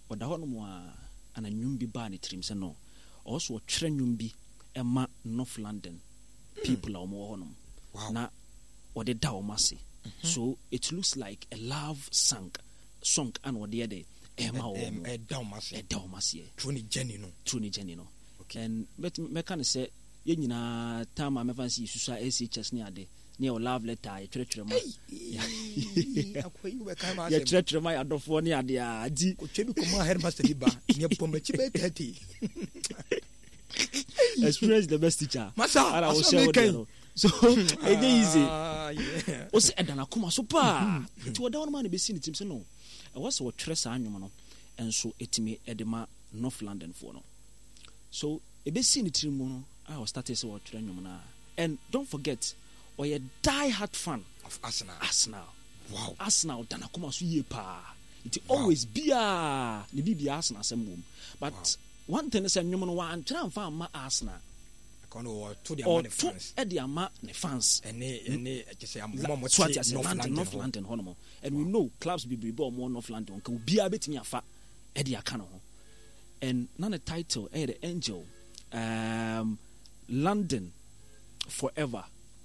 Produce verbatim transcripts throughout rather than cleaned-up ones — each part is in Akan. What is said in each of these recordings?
oda ho no mo a ana nwum bi ba ne trim se no also twere nwum bi ema North London people a omo ho no na ode da o mase. So it looks like a love song song and what the other ema o e da o mase e da o mase true ni journey no true ni journey no. And but me can say ye nyina time me fancy susa S H S ni ade ne o love letter e twetwere ma akoyi we kai ma ye twetwere ma adofo ni ade a di ko twebi ko ma headmaster di ba ne pomachi be thirty experience the best teacher masa ara o share o so e dey easy o se edana kuma so pa ti wo da won ma ne be si ni tim se no e was wo twere sa anwom no enso etimi edema North London for no. So e be si ni tim mu no I was started so wo twere anwom na. And don't forget or a die hard fan of Arsenal. Arsenal. Wow. Arsenal dana kuma so ye pa. It always be a ne bibia Arsenal semum. But wow. One thing is a nwom no wan try fan ma Arsenal. Kono to the amount of fans. E the amount the fans. Ene ene just say am mo North North London hono. And we know clubs be be more North London ka bia betimi afa e the aka no ho. And none the title eh the Angel um London Forever.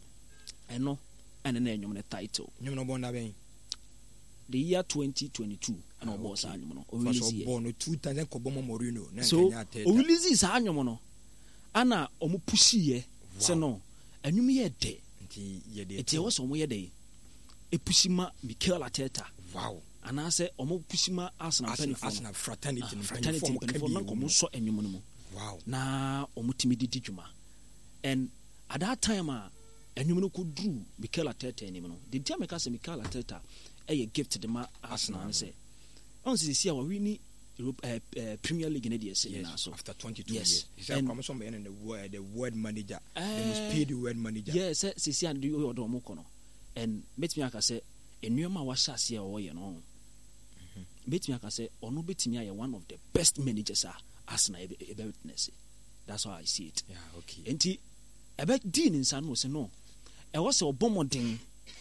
I know and then you the title. You know born ben. The year twenty twenty-two and our boss annual no. O born two thousand Kobomo Morino. So o release is annual no. Ana omo pushi ye se no. Anum ye de. Nti ye de. Eti was omo ye de. E pushi ma Mikel Arteta. Wow. Ana say omo pushi ma Arsenal penifo. Arsenal fraternity fraternity penifo na komo so anum no. Wow. Na omo timi di djuma. And at that time uh, anum no could do Mikel Arteta anymore. The time I say Mikel Arteta a gift to the ma Arsenal and say on see our winning uh, uh, Premier League in the say yes, so after twenty-two yes. years. He said promotion by the word the word manager. Uh, they must pay the word manager. Yes, see see and do your domo kono. And bet me I can say a new man was shas here or you know. Bet me I can say ono bet me one of the best managers are Arsenal ever witness. That's how I see it. Yeah, okay. Enti ebe din nsa no se no e wo se obomodin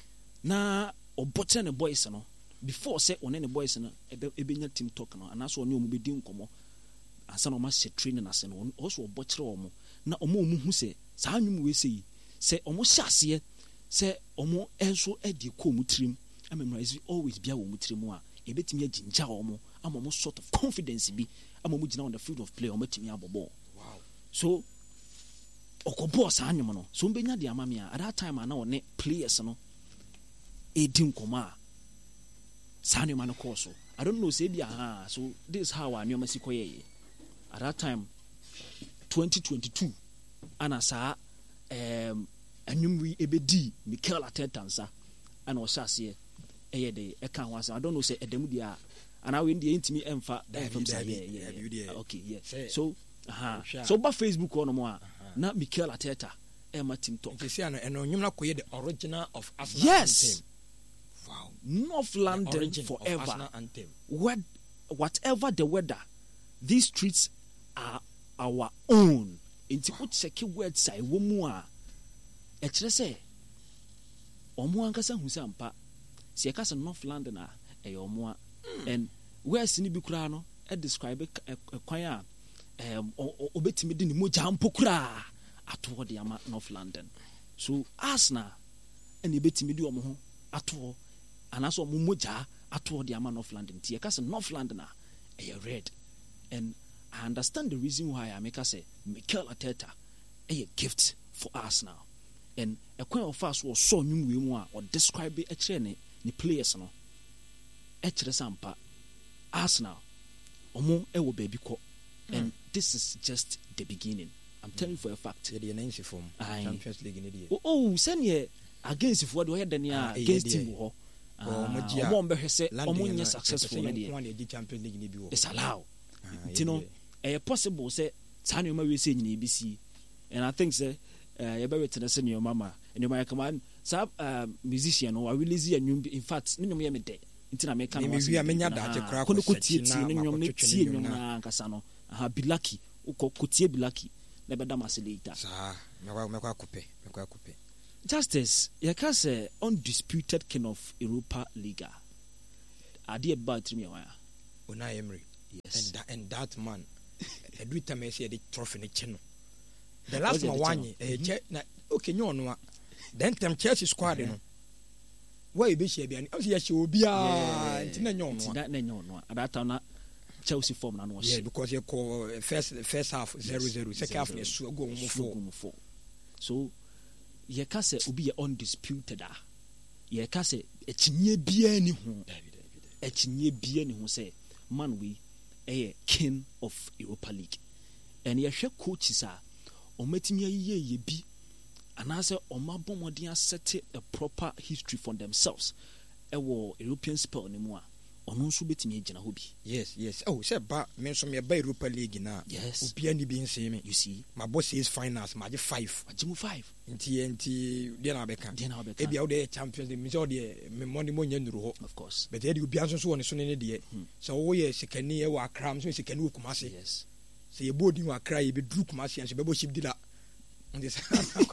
na oboche ne boys no before say one ne boys no ebe ebenya team talk no anaso one omu bedi nkomo ansa no ma se training ase no also obochire omo na omo omu hu se sa anwum we sei se omo hyase se omo enso edi ko omu trim amemra is always bia wo omu trim a ebetimi aginja omo ama omo sort of confidence bi ama omo gina on the field of play omo timi abobo. Wow. So okobo sa anwom no so mbenya de amame a at that time ana one players no edin koma sa anwom no course. I don't know say bia ha so this is how anwom asikoye at that time twenty twenty-two ana sa um anwom wi ebedi Mikel Arteta nsa ana o hyase eye de e kan wansa. I don't know say edem dia ana we ndie ntimi emfa da from say yeah okay yeah so aha so ba Facebook on mo a na Mikel Arteta e ma team talk. You see an enonyum na koye the original of Arsenal yes. anthem. Wow. North London forever. What, whatever the weather, these streets are our own. Inti put check words I wo mu a e kire say omo ankasa hu say ampa se e kasa North London a e omo a and where sini bi kura no e describe kwan a um obetimi di ni moja ampokura ato de ama North London. So Arsenal and ebetimi di omo ho ato anaso omo moja ato de ama North London. Ti e kasa North London a e red. And I understand the reason why I make us say Mikel Arteta a gift for Arsenal. And a quite of us was so new or describe a train the players no. Echere sampa Arsenal omo e wo baby ko. And this is just the beginning. I'm telling you for a fact. The ninth form Champions League in the oh, oh send ye against if what do then ya against team ho. Omo mbe hwese omo nye successful na dey. Champions League ni bi wo. It's allowed. You know, a possible say Tanya we say in A B C, and I think say uh you better to send your mama and you might come on sub musician or release a new in fact no me de intina me kan was we amenya da je kra ko ko tie tie no nyom ne tie nyom na nkasa no aha bilaki ko ko tie bilaki na be da maselita sa me kwa me kwa kupe me kwa kupe justice you can say undisputed king of Europa Liga ade about me wa Unai Emery. Yes. And that, and that man, every time I see the trophy in the channel. The last one one eh na okay nyo no. Then them Chelsea squad no. Why you be share bi an o see she obi a ntina nyo no. That na nyo no. At that time na Chelsea form na no was. Yeah, because you call first first half zero zero, second half na so go mo four. So ye ka say obi ye undisputed ah. Ye ka say etinye bia ni ho. Etinye bia ni ho say man we a king of Europa League. And ye hwe coaches a ometimi aye ye bi anase omabɔ modern set a proper history for themselves ewo European spell ni mu a ono nso betimi agina ho bi. Yes, yes. Oh, say ba me so me ba Europa League na. Yes. Obi ani bi nse me. You see, my boss is finals, ma je five. Ma je mu five. Nti nti dia na beka. Dia na beka. E bia wo de Champions League, me so de me money mo nya nuru ho. Of course. But e de obi anso so woni so ne de. So wo ye sekani e wa Accra, so sekani wo Kumasi. Yes. Se ye bodi wa Accra ye be dru Kumasi, so be bo ship dila.